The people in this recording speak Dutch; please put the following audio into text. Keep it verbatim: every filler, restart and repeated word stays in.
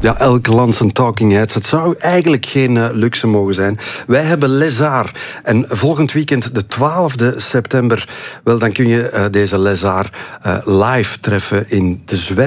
Ja, elk land zijn Talking Heads. Het zou eigenlijk geen uh, luxe mogen zijn. Wij hebben Les Arts. En volgend weekend, de twaalfde september... wel, dan kun je uh, deze Les Arts uh, live treffen in de Zwerm.